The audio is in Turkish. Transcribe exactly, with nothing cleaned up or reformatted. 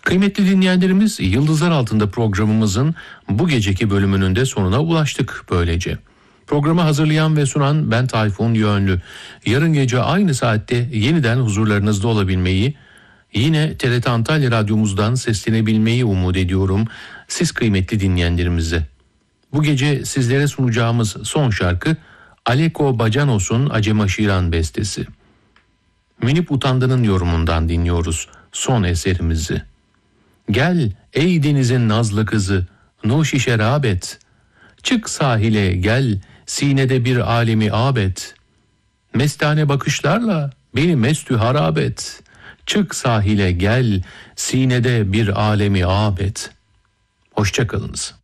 Kıymetli dinleyenlerimiz, Yıldızlar Altında programımızın bu geceki bölümünün de sonuna ulaştık böylece. Programı hazırlayan ve sunan ben Tayfun Yönlü. Yarın gece aynı saatte yeniden huzurlarınızda olabilmeyi, yine T R T Antalya Radyomuzdan seslenebilmeyi umut ediyorum siz kıymetli dinleyenlerimize. Bu gece sizlere sunacağımız son şarkı Aleko Bacanos'un Acemaşiran bestesi. Münip Utandı'nın yorumundan dinliyoruz son eserimizi. Gel ey denizin nazlı kızı, nuşi şerabet. Çık sahile gel, sinede bir alemi abet. Mestane bakışlarla beni mestü harabet. Çık sahile gel, sinede bir alemi abet. Hoşça kalınız.